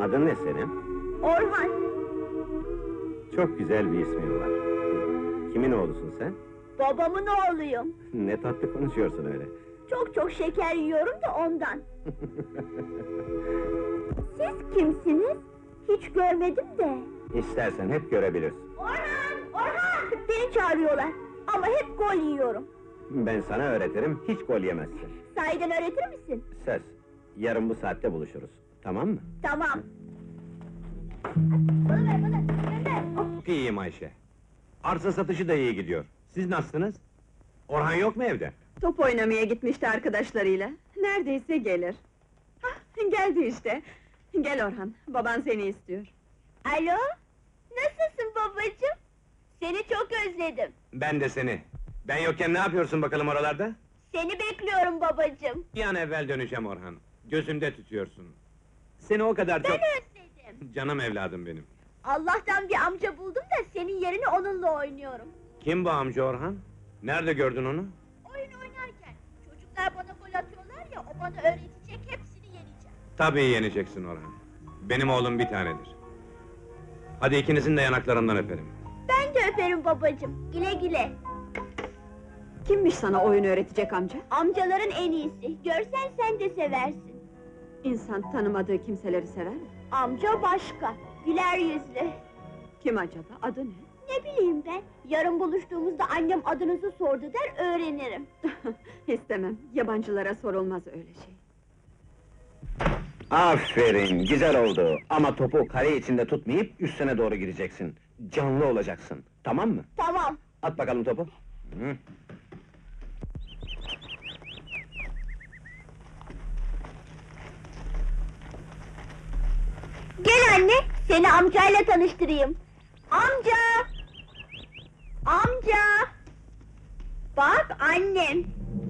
Adın ne senin? Orhan, Çok güzel bir ismin var. Kimin oğlusun sen? babamın oğluyum. Ne tatlı konuşuyorsun öyle. Çok çok şeker yiyorum da ondan. Siz kimsiniz? Hiç görmedim de. İstersen hep görebilirsin. Orhan! Orhan! Beni çağırıyorlar. Ama hep gol yiyorum. Ben sana öğretirim, hiç gol yemezsin. Sahiden öğretir misin? Söz, yarın bu saatte buluşuruz. Tamam mı? Tamam. Bana ver, bana. Gönder. Oh. Çok iyiyim Ayşe. Arsa satışı da iyi gidiyor. Siz nasılsınız? Orhan yok mu evde? Top oynamaya gitmişti arkadaşlarıyla. Neredeyse gelir. Hah, geldi işte. Gel Orhan, baban seni istiyor. Alo? Nasılsın babacığım? Seni çok özledim. Ben de seni. Ben yokken ne yapıyorsun bakalım oralarda? Seni bekliyorum babacığım. Bir an evvel döneceğim Orhan. Gözümde tutuyorsun. Seni o kadar Ben çok... özledim. Canım evladım benim. Allah'tan bir amca buldum da senin yerine onunla oynuyorum. Kim bu amca Orhan? Nerede gördün onu? Oyun oynarken çocuklar bana gol atıyorlar ya, o bana öğretecek, hepsini yeneceğim. Tabii yeneceksin Orhan. Benim oğlum bir tanedir. Hadi ikinizin de yanaklarından öperim. Ben de öperim babacığım. Güle güle. Kimmiş sana oyun öğretecek amca? Amcaların en iyisi. Görsen sen de seversin. İnsan tanımadığı kimseleri sever mi? Amca başka. Güler yüzlü. Kim acaba, adı ne? Ne bileyim ben. Yarın buluştuğumuzda annem adınızı sordu der, öğrenirim. İstemem, yabancılara sorulmaz öyle şey. Aferin, güzel oldu. Ama topu kare içinde tutmayıp üstüne doğru gireceksin. Canlı olacaksın, tamam mı? Tamam. At bakalım topu. Hı. Gel anne, seni amcayla tanıştırayım. Amca! Amca! Bak annem.